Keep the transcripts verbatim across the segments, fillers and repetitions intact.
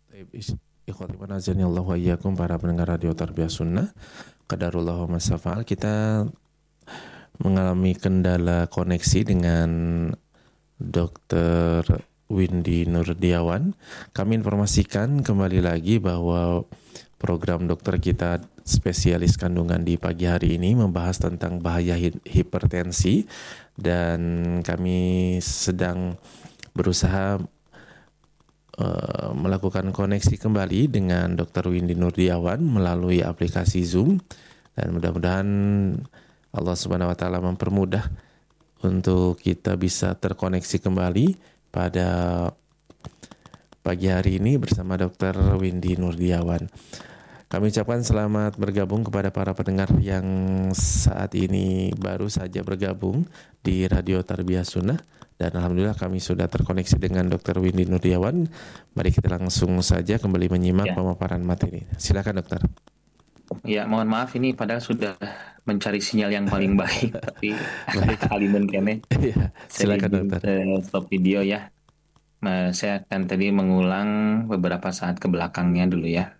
Taib is- Ikhwati wa azanillahu wa iyyakum, para pendengar radio Tarbiyah Sunnah. Qadarullah wa masafa'al. Kita mengalami kendala koneksi dengan dokter Windy Nurdiawan. Kami informasikan kembali lagi bahwa program dokter kita spesialis kandungan di pagi hari ini membahas tentang bahaya hi- hipertensi, dan kami sedang berusaha Uh, melakukan koneksi kembali dengan dokter Windy Nurdiawan melalui aplikasi Zoom, dan mudah-mudahan Allah Subhanahu wa taala mempermudah untuk kita bisa terkoneksi kembali pada pagi hari ini bersama dokter Windy Nurdiawan. Kami ucapkan selamat bergabung kepada para pendengar yang saat ini baru saja bergabung di Radio Tarbiyah Sunnah. Dan alhamdulillah kami sudah terkoneksi dengan dokter Windy Nurdiawan. Mari kita langsung saja kembali menyimak Ya, pemaparan materi. Silakan dokter. ya mohon maaf ini padahal sudah mencari sinyal yang paling baik, tapi Baik. alimun kene. Ya, Saya silakan izin dokter. eh, stop video ya. Nah, saya akan tadi mengulang beberapa saat ke belakangnya dulu ya.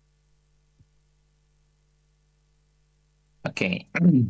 Oke.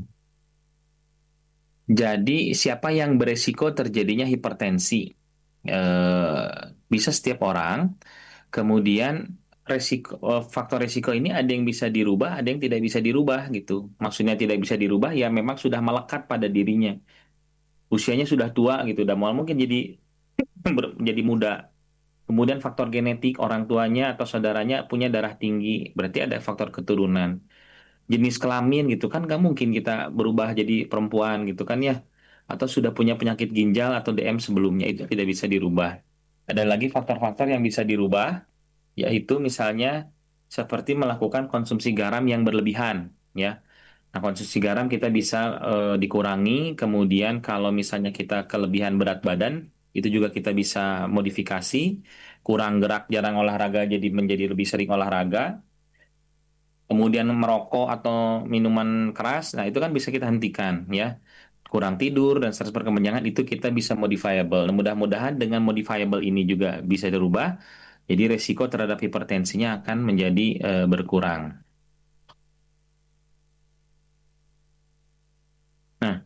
Jadi siapa yang beresiko terjadinya hipertensi? Eh, Bisa setiap orang. Kemudian resiko eh, faktor resiko ini ada yang bisa dirubah, ada yang tidak bisa dirubah gitu. Maksudnya tidak bisa dirubah ya memang sudah melekat pada dirinya. Usianya sudah tua gitu, udah mau mungkin jadi ber- jadi muda. Kemudian faktor genetik orang tuanya atau saudaranya punya darah tinggi, berarti ada faktor keturunan. Jenis kelamin gitu kan nggak mungkin kita berubah jadi perempuan gitu kan ya. Atau sudah punya penyakit ginjal atau D M sebelumnya itu tidak bisa dirubah. Ada lagi faktor-faktor yang bisa dirubah, yaitu misalnya seperti melakukan konsumsi garam yang berlebihan ya. Nah, konsumsi garam kita bisa eh, dikurangi. Kemudian kalau misalnya kita kelebihan berat badan, itu juga kita bisa modifikasi. Kurang gerak, jarang olahraga, jadi menjadi lebih sering olahraga. Kemudian merokok atau minuman keras, nah itu kan bisa kita hentikan ya. Kurang tidur dan stres berkepanjangan itu kita bisa modifiable. Nah, mudah-mudahan dengan modifiable ini juga bisa dirubah. Jadi resiko terhadap hipertensinya akan menjadi eh, berkurang. Nah,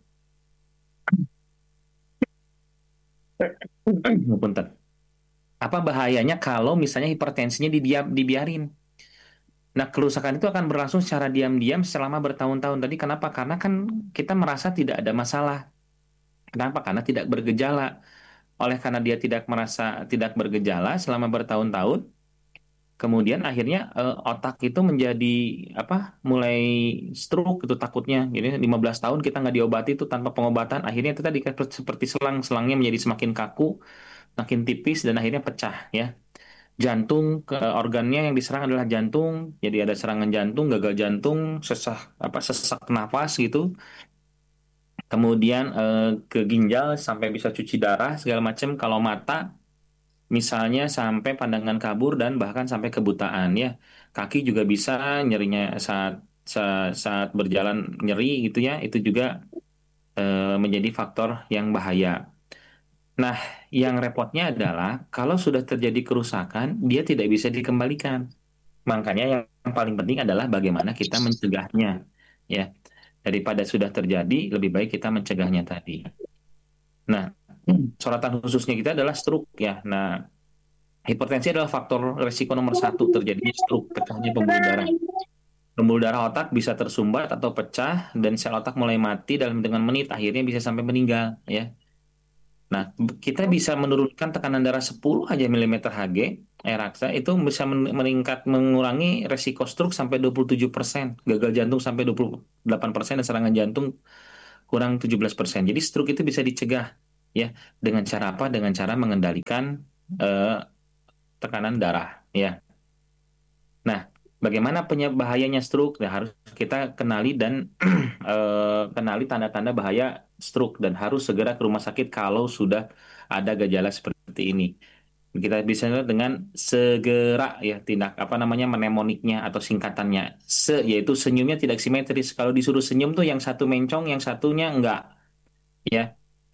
punten. Apa bahayanya kalau misalnya hipertensinya didiam, dibiarin? Nah, kerusakan itu akan berlangsung secara diam-diam selama bertahun-tahun. Tadi kenapa? Karena kan kita merasa tidak ada masalah. Kenapa? Karena tidak bergejala. Oleh karena dia tidak merasa tidak bergejala selama bertahun-tahun, kemudian akhirnya eh, otak itu menjadi apa? Mulai stroke itu takutnya. Jadi lima belas tahun kita nggak diobati itu tanpa pengobatan, akhirnya itu tadi kan seperti selang, selangnya menjadi semakin kaku, makin tipis dan akhirnya pecah ya. Jantung ke organnya yang diserang adalah jantung, jadi ada serangan jantung, gagal jantung, sesak apa sesak nafas gitu. Kemudian eh, ke ginjal sampai bisa cuci darah segala macam. Kalau mata misalnya sampai pandangan kabur dan bahkan sampai kebutaan ya. Kaki juga bisa nyerinya saat saat, saat berjalan nyeri gitu ya. Itu juga eh, menjadi faktor yang bahaya. Nah, yang repotnya adalah kalau sudah terjadi kerusakan, dia tidak bisa dikembalikan. Makanya yang paling penting adalah bagaimana kita mencegahnya, ya. Daripada sudah terjadi, lebih baik kita mencegahnya tadi. Nah, sorotan khususnya kita adalah stroke, ya. Nah, hipertensi adalah faktor resiko nomor satu terjadinya stroke, pecahnya pembuluh darah. Pembuluh darah otak bisa tersumbat atau pecah, dan sel otak mulai mati dalam hitungan menit, akhirnya bisa sampai meninggal, ya. Nah, kita bisa menurunkan tekanan darah sepuluh aja milimeter Hg, air raksa, itu bisa men- meningkat, mengurangi resiko stroke sampai dua puluh tujuh persen, gagal jantung sampai dua puluh delapan persen, dan serangan jantung kurang tujuh belas persen. Jadi stroke itu bisa dicegah, ya, dengan cara apa? Dengan cara mengendalikan eh, tekanan darah, ya. Nah, bagaimana penyebab bahayanya stroke? Nah, harus kita kenali dan eh, kenali tanda-tanda bahaya stroke dan harus segera ke rumah sakit kalau sudah ada gejala seperti ini. Kita bisa lihat dengan segera ya tindak apa namanya mnemoniknya atau singkatannya. Se yaitu senyumnya tidak simetris. Kalau disuruh senyum tuh yang satu mencong, yang satunya enggak ya.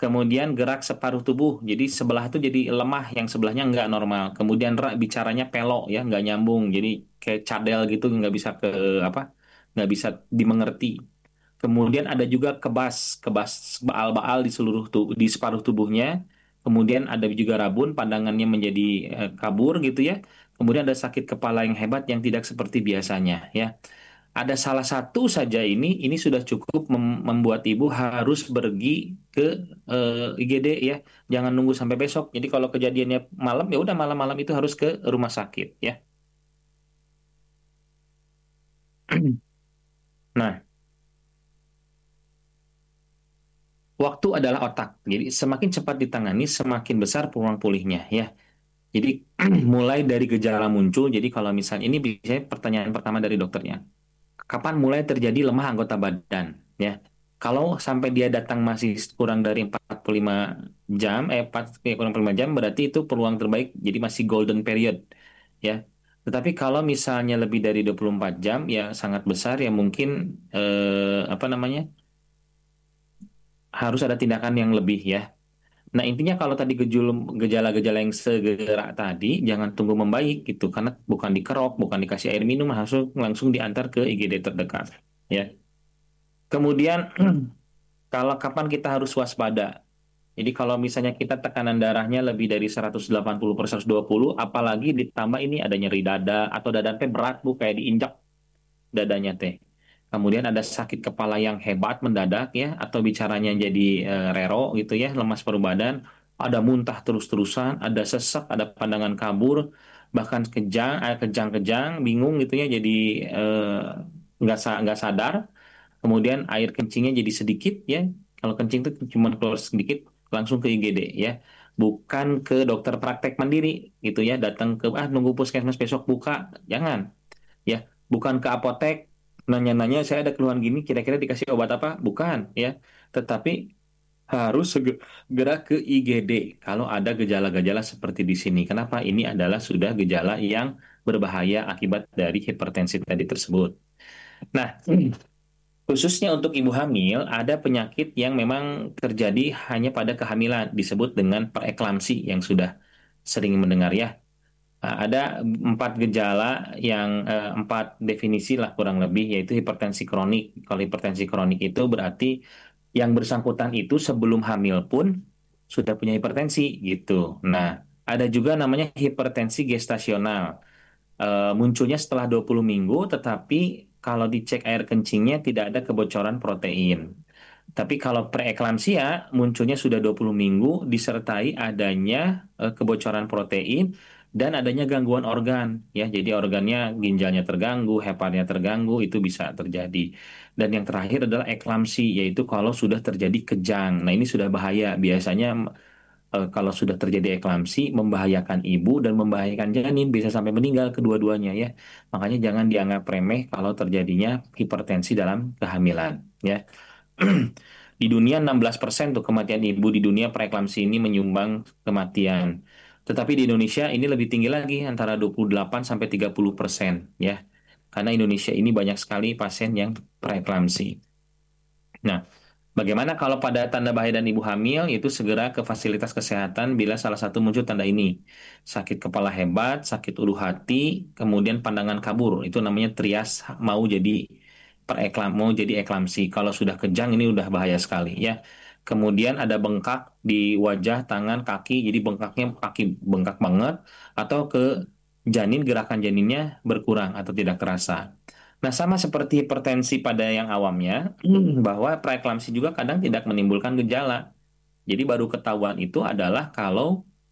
Kemudian gerak separuh tubuh, jadi sebelah itu jadi lemah, yang sebelahnya nggak normal. Kemudian ra, bicaranya pelok ya, nggak nyambung, jadi kayak cadel gitu, nggak bisa ke apa, nggak bisa dimengerti. Kemudian ada juga kebas, kebas baal-baal di seluruh tu, di separuh tubuhnya. Kemudian ada juga rabun, pandangannya menjadi eh, kabur gitu ya. Kemudian ada sakit kepala yang hebat yang tidak seperti biasanya ya. Ada salah satu saja ini, ini sudah cukup mem- membuat ibu harus pergi ke eh, I G D ya. Jangan nunggu sampai besok. Jadi kalau kejadiannya malam, ya udah malam-malam itu harus ke rumah sakit ya. Nah, waktu adalah otak. Jadi semakin cepat ditangani, semakin besar peluang pulihnya ya. Jadi mulai dari gejala muncul. Jadi kalau misalnya ini biasanya pertanyaan pertama dari dokternya. Kapan mulai terjadi lemah anggota badan? Ya, kalau sampai dia datang masih kurang dari empat puluh lima jam, eh empat, eh, kurang empat puluh lima jam, berarti itu peluang terbaik. Jadi masih golden period. Ya. Tetapi kalau misalnya lebih dari dua puluh empat jam, ya sangat besar ya mungkin eh, apa namanya? Harus ada tindakan yang lebih ya. Nah, intinya kalau tadi gejul- gejala-gejala yang segera tadi, jangan tunggu membaik gitu, karena bukan dikerok, bukan dikasih air minum, langsung langsung diantar ke I G D terdekat. Ya. Kemudian, kalau kapan kita harus waspada? Jadi kalau misalnya kita tekanan darahnya lebih dari seratus delapan puluh per seratus dua puluh, apalagi ditambah ini ada nyeri dada, atau dada teh berat bu, kayak diinjak dadanya teh. Kemudian ada sakit kepala yang hebat mendadak ya, atau bicaranya jadi eh, rero gitu ya, lemas paruh badan, ada muntah terus-terusan, ada sesak, ada pandangan kabur, bahkan kejang, eh, kejang-kejang, bingung gitu ya, jadi eh, nggak sa nggak sadar. Kemudian air kencingnya jadi sedikit ya, kalau kencing itu cuma keluar sedikit, langsung ke I G D ya, bukan ke dokter praktek mandiri gitu ya, datang ke ah nunggu puskesmas besok buka, jangan ya, bukan ke apotek nanya-nanya saya ada keluhan gini kira-kira dikasih obat apa, bukan ya, tetapi harus segera ke I G D kalau ada gejala-gejala seperti di sini. Kenapa? Ini adalah sudah gejala yang berbahaya akibat dari hipertensi tadi tersebut. Nah, khususnya untuk ibu hamil, ada penyakit yang memang terjadi hanya pada kehamilan, disebut dengan preeklamsi yang sudah sering mendengar ya. Nah, ada empat gejala yang eh, empat definisi lah kurang lebih, yaitu hipertensi kronik. Kalau hipertensi kronik itu berarti yang bersangkutan itu sebelum hamil pun sudah punya hipertensi gitu. Nah, ada juga namanya hipertensi gestasional. Eh, munculnya setelah dua puluh minggu, tetapi kalau dicek air kencingnya tidak ada kebocoran protein. Tapi kalau preeklamsia munculnya sudah dua puluh minggu disertai adanya eh, kebocoran protein dan adanya gangguan organ ya. Jadi organnya ginjalnya terganggu, hepatnya terganggu itu bisa terjadi. Dan yang terakhir adalah eklamsi yaitu kalau sudah terjadi kejang. Nah, ini sudah bahaya. Biasanya eh, kalau sudah terjadi eklamsi membahayakan ibu dan membahayakan janin bisa sampai meninggal kedua-duanya ya. Makanya jangan dianggap remeh kalau terjadinya hipertensi dalam kehamilan ya. Di dunia enam belas persen tuh kematian ibu di dunia preeklamsi ini menyumbang kematian. Tetapi di Indonesia ini lebih tinggi lagi antara dua puluh delapan sampai tiga puluh persen ya. Karena Indonesia ini banyak sekali pasien yang preeklamsi. Nah, bagaimana kalau pada tanda bahaya dan ibu hamil itu segera ke fasilitas kesehatan bila salah satu muncul tanda ini. Sakit kepala hebat, sakit ulu hati, kemudian pandangan kabur. Itu namanya trias mau jadi pereklam mau jadi eklamsi. Kalau sudah kejang ini udah bahaya sekali ya. Kemudian ada bengkak di wajah, tangan, kaki. Jadi bengkaknya kaki bengkak banget atau ke janin gerakan janinnya berkurang atau tidak terasa. Nah, sama seperti hipertensi pada yang awamnya, bahwa preeklamsi juga kadang tidak menimbulkan gejala. Jadi baru ketahuan itu adalah kalau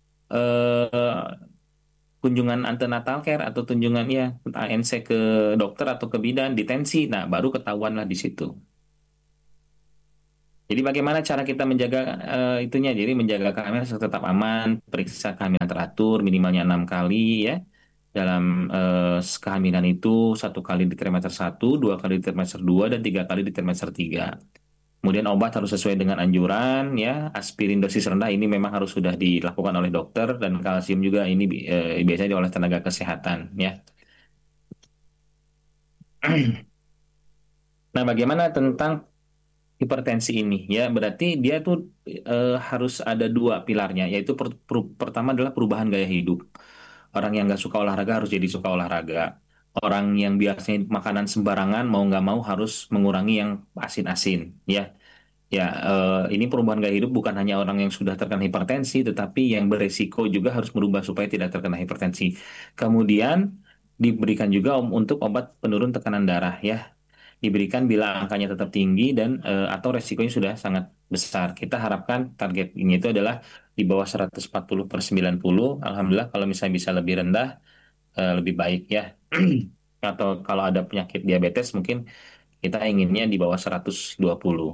eh, kunjungan antenatal care atau kunjungan ya A N C ke dokter atau ke bidan di tensi, nah baru ketahuan lah di situ. Jadi bagaimana cara kita menjaga eh, itunya? Jadi menjaga kehamilan tetap aman, periksa kehamilan teratur minimalnya enam kali ya. Dalam eh, kehamilan itu satu kali di trimester satu, dua kali di trimester dua, dan tiga kali di trimester tiga. Kemudian obat harus sesuai dengan anjuran ya. Aspirin dosis rendah ini memang harus sudah dilakukan oleh dokter dan kalsium juga ini eh, biasanya oleh tenaga kesehatan ya. Nah, bagaimana tentang hipertensi ini ya berarti dia tuh eh, harus ada dua pilarnya yaitu per- per- pertama adalah perubahan gaya hidup. Orang yang nggak suka olahraga harus jadi suka olahraga. Orang yang biasanya makanan sembarangan mau nggak mau harus mengurangi yang asin-asin ya. Ya, eh, ini perubahan gaya hidup bukan hanya orang yang sudah terkena hipertensi, tetapi yang beresiko juga harus berubah supaya tidak terkena hipertensi. Kemudian diberikan juga om- untuk obat penurun tekanan darah ya. Diberikan bila angkanya tetap tinggi dan eh, atau resikonya sudah sangat besar. Kita harapkan target ini itu adalah di bawah seratus empat puluh per sembilan puluh. Alhamdulillah kalau misalnya bisa lebih rendah, eh, lebih baik ya. Atau kalau ada penyakit diabetes mungkin kita inginnya di bawah seratus dua puluh.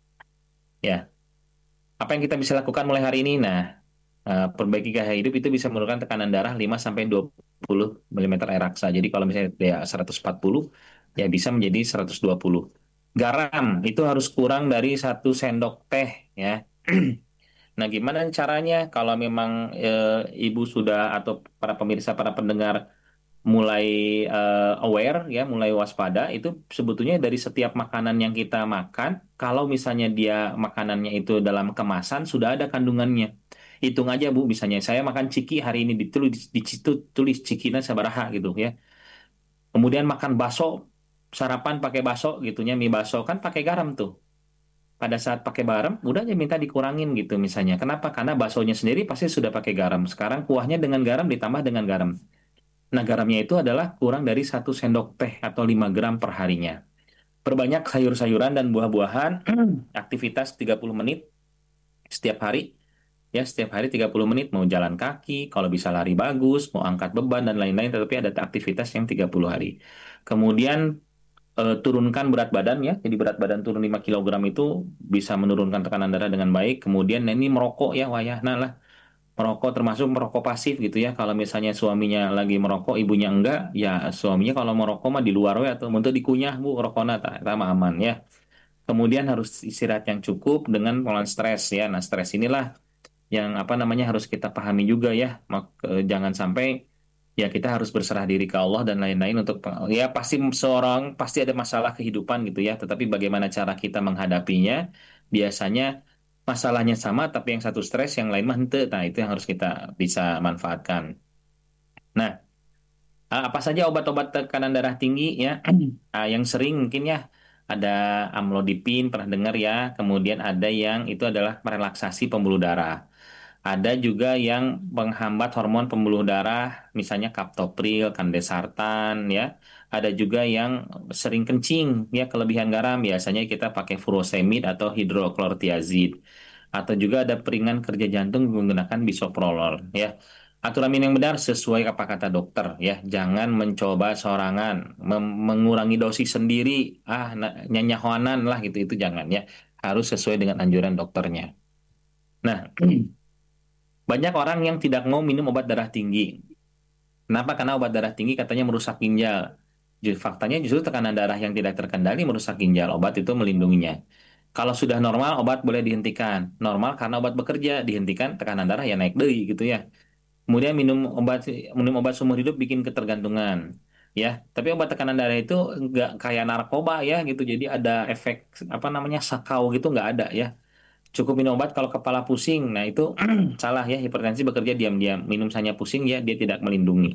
Ya. Apa yang kita bisa lakukan mulai hari ini? Nah, eh, perbaiki gaya hidup itu bisa menurunkan tekanan darah lima sampai dua puluh milimeter air raksa. Jadi kalau misalnya dia seratus empat puluh, ya bisa menjadi seratus dua puluh. Garam itu harus kurang dari satu sendok teh ya. Nah, gimana caranya kalau memang eh, ibu sudah atau para pemirsa, para pendengar mulai eh, aware ya, mulai waspada itu sebetulnya dari setiap makanan yang kita makan, kalau misalnya dia makanannya itu dalam kemasan sudah ada kandungannya. Hitung aja Bu, misalnya saya makan ciki hari ini ditulis di situ tulis cikina sabaraha gitu ya. Kemudian makan bakso, sarapan pakai bakso gitunya, mie bakso kan pakai garam tuh. Pada saat pakai garam, udah aja minta dikurangin gitu misalnya. Kenapa? Karena baksonya sendiri pasti sudah pakai garam. Sekarang kuahnya dengan garam ditambah dengan garam. Nah, garamnya itu adalah kurang dari satu sendok teh atau lima gram per harinya. Perbanyak sayur-sayuran dan buah-buahan, aktivitas tiga puluh menit setiap hari. Ya, setiap hari tiga puluh menit, mau jalan kaki, kalau bisa lari bagus, mau angkat beban, dan lain-lain, tetapi ada aktivitas yang tiga puluh hari. Kemudian, eh, turunkan berat badan ya, jadi berat badan turun lima kilogram itu bisa menurunkan tekanan darah dengan baik. Kemudian, nah ini merokok ya, wayahna lah. Merokok termasuk merokok pasif gitu ya. Kalau misalnya suaminya lagi merokok, ibunya enggak, ya suaminya kalau merokok mah di luar we atau untuk dikunyah bu rokokna tak sama aman ya. Kemudian harus istirahat yang cukup dengan pengelolaan stres ya. Nah, stres inilah yang apa namanya harus kita pahami juga ya. Mak- eh, jangan sampai ya kita harus berserah diri ke Allah dan lain-lain untuk ya pasti seorang pasti ada masalah kehidupan gitu ya. Tetapi bagaimana cara kita menghadapinya? Biasanya masalahnya sama tapi yang satu stres, yang lain mah henteu. Nah, itu yang harus kita bisa manfaatkan. Nah, ah, apa saja obat-obat tekanan darah tinggi ya? Ah, yang sering mungkin ya ada amlodipin pernah dengar ya. Kemudian ada yang itu adalah merelaksasi pembuluh darah. Ada juga yang menghambat hormon pembuluh darah, misalnya kaptopril, kandesartan, ya. Ada juga yang sering kencing, ya kelebihan garam. Biasanya kita pakai furosemid atau hidroklortiazid. Atau juga ada peringan kerja jantung menggunakan bisoprolol, ya. Aturan minum yang benar sesuai apa kata dokter, ya. Jangan mencoba sorangan, mem- mengurangi dosis sendiri, ah, na- nyanyahoanan lah gitu, itu jangan ya. Harus sesuai dengan anjuran dokternya. Nah, banyak orang yang tidak mau minum obat darah tinggi. Kenapa? Karena obat darah tinggi katanya merusak ginjal. Ju- Faktanya justru tekanan darah yang tidak terkendali merusak ginjal. Obat itu melindunginya. Kalau sudah normal, obat boleh dihentikan. Normal karena obat bekerja, dihentikan tekanan darah ya naik deui gitu ya. Kemudian minum obat minum obat seumur hidup bikin ketergantungan. Ya, tapi obat tekanan darah itu nggak kayak narkoba ya gitu. Jadi ada efek apa namanya sakau gitu nggak ada ya. Cukup minum obat kalau kepala pusing. Nah, itu salah ya. Hipertensi bekerja diam-diam. Minum saja pusing ya, dia tidak melindungi.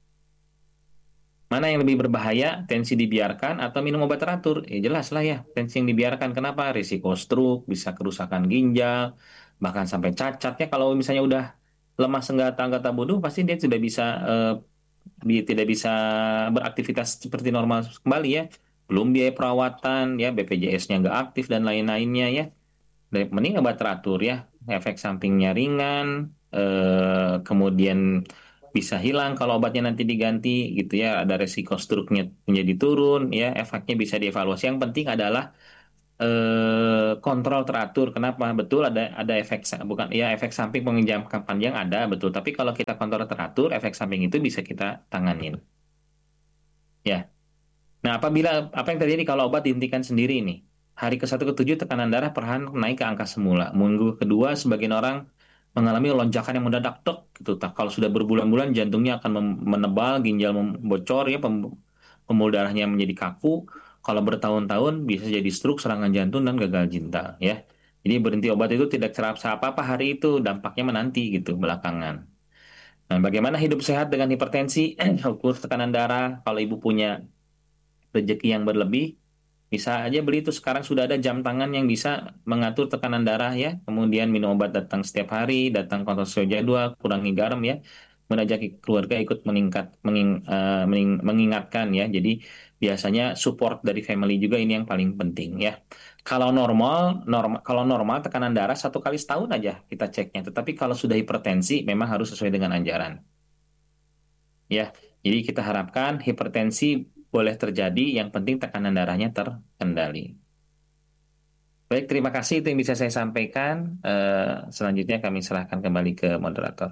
Mana yang lebih berbahaya? Tensi dibiarkan atau minum obat teratur? Ya jelas lah ya. Tensi yang dibiarkan. Kenapa? Risiko stroke, bisa kerusakan ginjal, bahkan sampai cacat ya. Kalau misalnya udah lemah senggata anggota tubuh, pasti dia tidak bisa eh, bi- tidak bisa beraktivitas seperti normal kembali ya. Belum biaya perawatan ya, B P J S-nya nggak aktif dan lain-lainnya ya. Dari- mending obat teratur ya, efek sampingnya ringan, eh, kemudian bisa hilang kalau obatnya nanti diganti gitu ya, ada resiko struknya menjadi turun ya, efeknya bisa dievaluasi. Yang penting adalah eh, kontrol teratur. Kenapa? Betul ada ada efek sa- bukan ya efek samping pengenjamkan panjang ada betul, tapi kalau kita kontrol teratur, efek samping itu bisa kita tanganin ya. Nah, apabila apa yang terjadi kalau obat dihentikan sendiri ini? Hari ke satu ke tujuh tekanan darah perlahan naik ke angka semula. Minggu kedua sebagian orang mengalami lonjakan yang mendadak tek gitu. Tak kalau sudah berbulan-bulan jantungnya akan mem- menebal, ginjal membocor ya, pem- pembuluh darahnya menjadi kaku. Kalau bertahun-tahun bisa jadi stroke, serangan jantung, dan gagal ginjal ya. Jadi berhenti obat itu tidak terasa apa-apa hari itu, dampaknya menanti gitu belakangan. Nah, bagaimana hidup sehat dengan hipertensi? Ukur tekanan darah. Kalau ibu punya rezeki yang berlebih, bisa aja beli itu sekarang sudah ada jam tangan yang bisa mengatur tekanan darah ya. Kemudian minum obat datang setiap hari, datang kontrol sesuai jadwal, kurangi garam ya. Mengajak keluarga ikut meningkat, menging- eh, mening- mengingatkan ya. Jadi biasanya support dari family juga ini yang paling penting ya. Kalau normal, normal, kalau normal tekanan darah satu kali setahun aja kita ceknya. Tetapi kalau sudah hipertensi, memang harus sesuai dengan anjuran. Ya, jadi kita harapkan hipertensi boleh terjadi, yang penting tekanan darahnya terkendali. Baik, terima kasih itu yang bisa saya sampaikan. Eh, selanjutnya kami serahkan kembali ke moderator.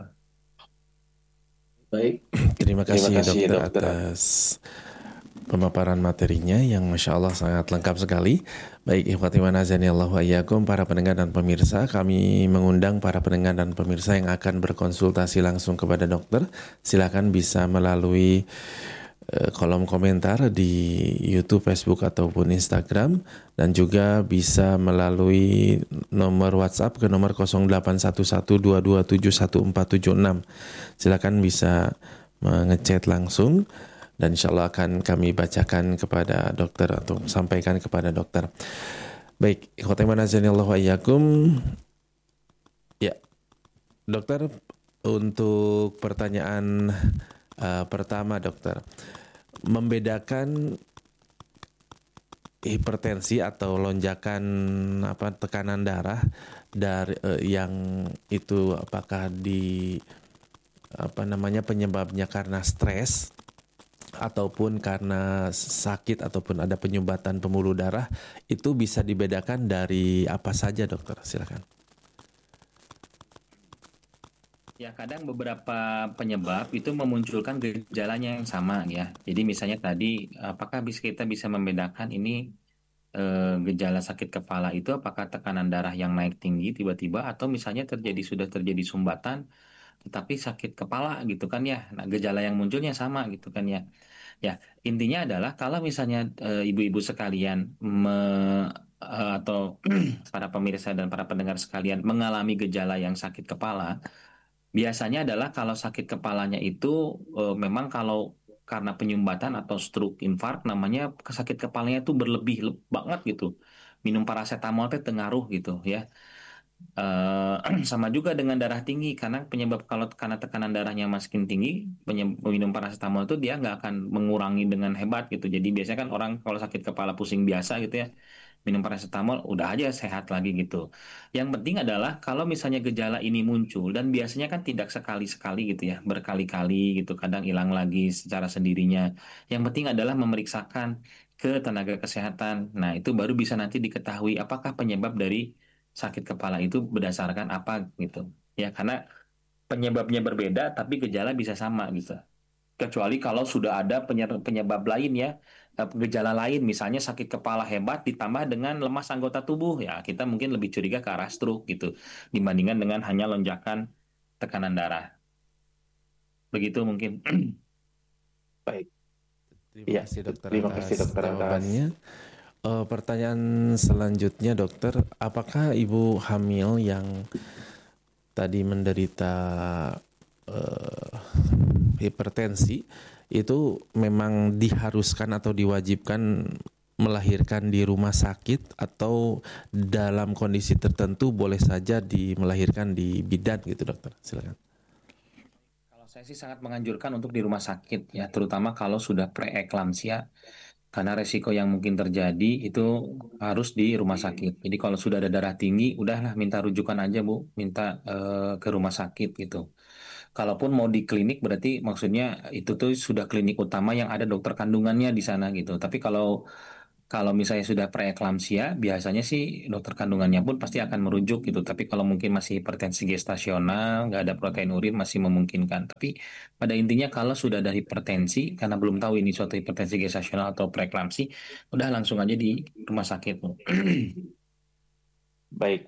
Baik, Terima terima kasih kasih dokter dokter. atas pemaparan materinya yang Masya Allah sangat lengkap sekali. Baik, ikhwati wa nazani Allah wa iyyakum, para pendengar dan pemirsa, kami mengundang para pendengar dan pemirsa yang akan berkonsultasi langsung kepada dokter. Silakan bisa melalui eh, kolom komentar di YouTube, Facebook ataupun Instagram, dan juga bisa melalui nomor WhatsApp ke nomor nol delapan satu satu dua dua tujuh satu empat tujuh enam. Silakan bisa mengechat langsung dan insya Allah akan kami bacakan kepada dokter atau sampaikan kepada dokter. Baik, ikhwati manazanillahu wa iyyakum. Ya, dokter, untuk pertanyaan uh, pertama dokter, membedakan hipertensi atau lonjakan apa tekanan darah dari uh, yang itu apakah di apa namanya penyebabnya karena stres ataupun karena sakit ataupun ada penyumbatan pembuluh darah, itu bisa dibedakan dari apa saja dokter? Silakan. Ya, kadang beberapa penyebab itu memunculkan gejalanya yang sama ya. Jadi misalnya tadi, apakah bisa kita bisa membedakan ini eh, gejala sakit kepala itu apakah tekanan darah yang naik tinggi tiba-tiba, atau misalnya terjadi sudah terjadi sumbatan tetapi sakit kepala gitu kan ya. Nah, gejala yang munculnya sama gitu kan ya. Ya, intinya adalah kalau misalnya eh, ibu-ibu sekalian me- eh, atau para pemirsa dan para pendengar sekalian mengalami gejala yang sakit kepala, biasanya adalah kalau sakit kepalanya itu eh, memang kalau karena penyumbatan atau stroke infark, namanya sakit kepalanya itu berlebih le- banget gitu. Minum paracetamol itu tengaruh gitu ya. Eh, sama juga dengan darah tinggi, karena penyebab kalau karena tekanan darahnya makin tinggi, penyem- minum paracetamol itu dia nggak akan mengurangi dengan hebat gitu. Jadi biasanya kan orang kalau sakit kepala pusing biasa gitu ya, minum paracetamol udah aja sehat lagi gitu. Yang penting adalah kalau misalnya gejala ini muncul, dan biasanya kan tidak sekali-sekali gitu ya, berkali-kali gitu, kadang hilang lagi secara sendirinya. Yang penting adalah memeriksakan ke tenaga kesehatan. Nah, itu baru bisa nanti diketahui apakah penyebab dari sakit kepala itu berdasarkan apa gitu. Ya, karena penyebabnya berbeda tapi gejala bisa sama gitu. Kecuali kalau sudah ada penye- penyebab lain ya, eh, gejala lain, misalnya sakit kepala hebat ditambah dengan lemas anggota tubuh, ya kita mungkin lebih curiga ke arah stroke gitu, dibandingkan dengan hanya lonjakan tekanan darah. Begitu mungkin. Baik, Terima iya, kasih dokter terima kasih atas dokter atas. jawabannya. Eh, pertanyaan selanjutnya dokter, apakah ibu hamil yang tadi menderita eh, hipertensi itu memang diharuskan atau diwajibkan melahirkan di rumah sakit, atau dalam kondisi tertentu boleh saja di melahirkan di bidan gitu dokter? Silakan. Kalau saya sih sangat menganjurkan untuk di rumah sakit ya, terutama kalau sudah preeklamsia, karena resiko yang mungkin terjadi itu harus di rumah sakit. Jadi kalau sudah ada darah tinggi, udahlah minta rujukan aja Bu, minta eh, ke rumah sakit gitu. Kalaupun mau di klinik, berarti maksudnya itu tuh sudah klinik utama yang ada dokter kandungannya di sana gitu. Tapi kalau kalau misalnya sudah preeklamsia, biasanya sih dokter kandungannya pun pasti akan merujuk gitu. Tapi kalau mungkin masih hipertensi gestasional, nggak ada protein urin, masih memungkinkan. Tapi pada intinya kalau sudah ada hipertensi, karena belum tahu ini suatu hipertensi gestasional atau preeklamsi, udah langsung aja di rumah sakit. Baik,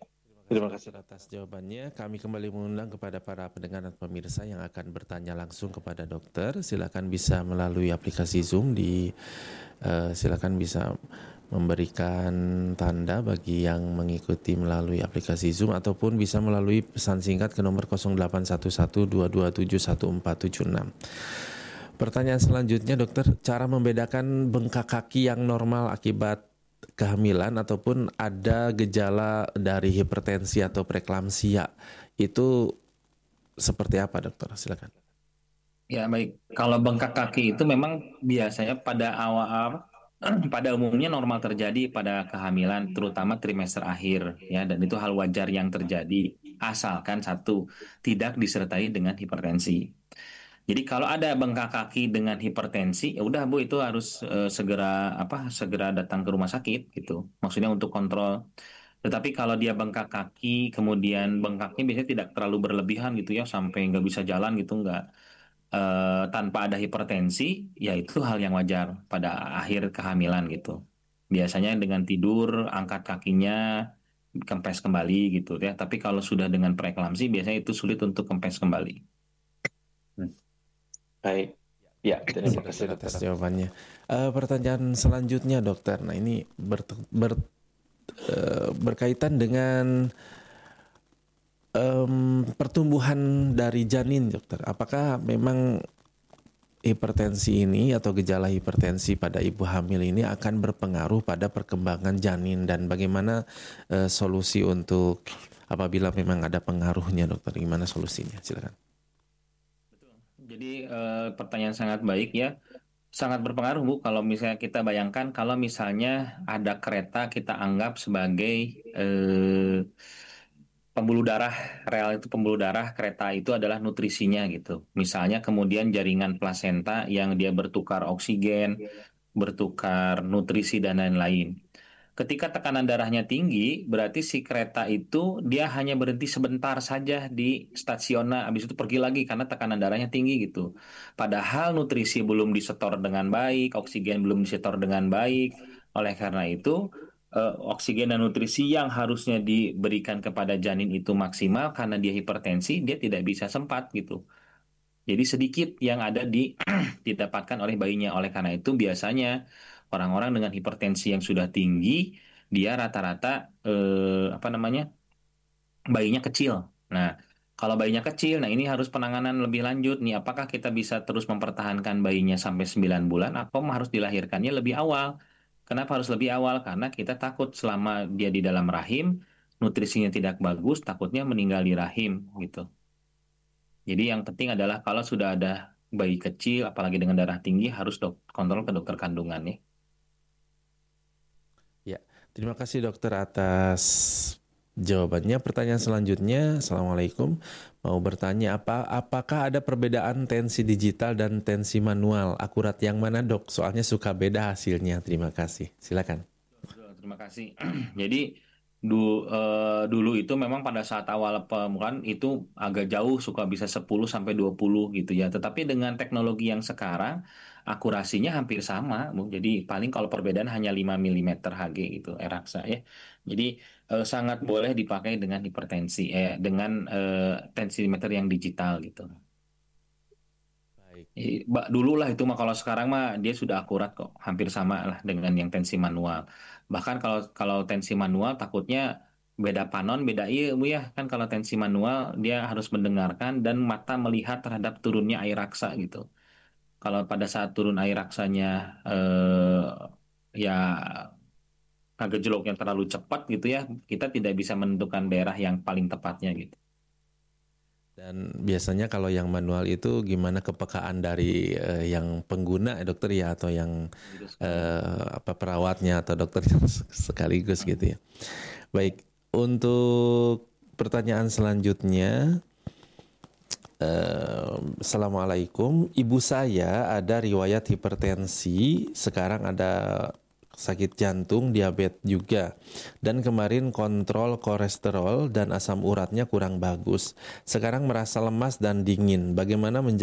Terima kasih. Atas jawabannya. Kami kembali mengundang kepada para pendengar dan pemirsa yang akan bertanya langsung kepada dokter. Silakan bisa melalui aplikasi Zoom di uh, silakan bisa memberikan tanda bagi yang mengikuti melalui aplikasi Zoom ataupun bisa melalui pesan singkat ke nomor nol delapan satu satu dua dua tujuh satu empat tujuh enam. Pertanyaan selanjutnya dokter, cara membedakan bengkak kaki yang normal akibat kehamilan ataupun ada gejala dari hipertensi atau preeklamsia itu seperti apa dokter? Silakan. Ya baik, kalau bengkak kaki itu memang biasanya pada awal pada umumnya normal terjadi pada kehamilan, terutama trimester akhir ya, dan itu hal wajar yang terjadi asalkan satu tidak disertai dengan hipertensi. Jadi kalau ada bengkak kaki dengan hipertensi, ya udah Bu itu harus eh, segera apa segera datang ke rumah sakit gitu. Maksudnya untuk kontrol. Tetapi kalau dia bengkak kaki, kemudian bengkaknya biasanya tidak terlalu berlebihan gitu ya, sampai nggak bisa jalan gitu nggak. Eh, tanpa ada hipertensi, ya itu hal yang wajar pada akhir kehamilan gitu. Biasanya dengan tidur, angkat kakinya, kempes kembali gitu ya. Tapi kalau sudah dengan preeklamsi, biasanya itu sulit untuk kempes kembali. Hmm. Baik. Ya, terima kasih dokter. Atas jawabannya. Uh, pertanyaan selanjutnya dokter. Nah ini ber, ber, uh, berkaitan dengan um, pertumbuhan dari janin dokter. Apakah memang hipertensi ini atau gejala hipertensi pada ibu hamil ini akan berpengaruh pada perkembangan janin dan bagaimana uh, solusi untuk apabila memang ada pengaruhnya dokter? Gimana solusinya? Silakan. Jadi eh, pertanyaan sangat baik ya, sangat berpengaruh Bu. Kalau misalnya kita bayangkan kalau misalnya ada kereta kita anggap sebagai eh, pembuluh darah, rel itu pembuluh darah, kereta itu adalah nutrisinya gitu. Misalnya kemudian jaringan plasenta yang dia bertukar oksigen, bertukar nutrisi dan lain-lain. Ketika tekanan darahnya tinggi, berarti si kereta itu dia hanya berhenti sebentar saja di stasiunnya, habis itu pergi lagi karena tekanan darahnya tinggi gitu. Padahal nutrisi belum disetor dengan baik, oksigen belum disetor dengan baik. Oleh karena itu, eh, oksigen dan nutrisi yang harusnya diberikan kepada janin itu maksimal karena dia hipertensi, dia tidak bisa sempat gitu. Jadi sedikit yang ada di didapatkan oleh bayinya. Oleh karena itu biasanya orang-orang dengan hipertensi yang sudah tinggi, dia rata-rata eh, apa namanya bayinya kecil. Nah, kalau bayinya kecil, nah ini harus penanganan lebih lanjut nih. Apakah kita bisa terus mempertahankan bayinya sampai sembilan bulan atau harus dilahirkannya lebih awal? Kenapa harus lebih awal? Karena kita takut selama dia di dalam rahim, nutrisinya tidak bagus, takutnya meninggal di rahim gitu. Jadi yang penting adalah kalau sudah ada bayi kecil, apalagi dengan darah tinggi, harus dok kontrol ke dokter kandungan ya. Ya, terima kasih dokter atas jawabannya. Pertanyaan selanjutnya, Assalamualaikum. Mau bertanya apa? Apakah ada perbedaan tensi digital dan tensi manual? Akurat yang mana dok? Soalnya suka beda hasilnya. Terima kasih. Silakan. Terima kasih. Jadi du, eh, dulu itu memang pada saat awal pembukaan itu agak jauh, suka bisa sepuluh sampai dua puluh gitu ya. Tetapi dengan teknologi yang sekarang akurasinya hampir sama, Bu. Jadi paling kalau perbedaan hanya lima milimeter Hg gitu, Eraksa ya. Jadi eh, sangat boleh dipakai dengan hipertensi eh dengan eh, tensimeter yang digital gitu. Baik. Eh, ba- Dulu lah itu mah, kalau sekarang mah dia sudah akurat kok, hampir sama lah dengan yang tensi manual. Bahkan kalau kalau tensi manual takutnya beda panon, beda iya Bu ya. Kan kalau tensi manual dia harus mendengarkan dan mata melihat terhadap turunnya air raksa gitu. Kalau pada saat turun air raksanya eh, ya agak jelok yang terlalu cepat gitu ya, kita tidak bisa menentukan daerah yang paling tepatnya gitu. Dan biasanya kalau yang manual itu gimana kepekaan dari uh, yang pengguna dokter ya atau yang uh, apa perawatnya atau dokter sekaligus gitu ya. Baik, untuk pertanyaan selanjutnya, uh, Assalamualaikum. Ibu saya ada riwayat hipertensi, sekarang ada sakit jantung, diabetes juga. Dan kemarin kontrol kolesterol dan asam uratnya kurang bagus. Sekarang merasa lemas dan dingin. Bagaimana menjaga